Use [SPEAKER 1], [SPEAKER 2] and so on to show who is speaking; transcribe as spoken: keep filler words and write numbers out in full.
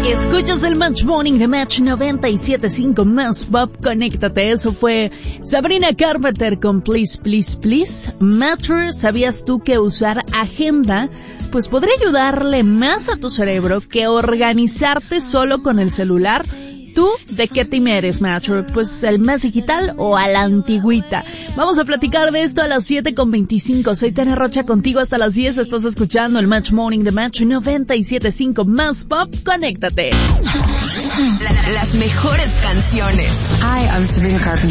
[SPEAKER 1] Escuchas el Match Morning de Match noventa y siete punto cinco más Pop. Conéctate. Eso fue Sabrina Carpenter con Please, Please, Please. Matter, ¿sabías tú que usar agenda pues podría ayudarle más a tu cerebro que organizarte solo con el celular? ¿Tú de qué team eres, Matter? ¿Pues el más digital o a la antigüita? Vamos a platicar de esto a las siete con veinticinco. Soy Tania Rocha contigo hasta las diez. Estás escuchando el Match Morning de Match noventa y siete punto cinco más Pop. Conéctate.
[SPEAKER 2] Las mejores canciones.
[SPEAKER 3] Hi, I'm Sabrina Carpenter.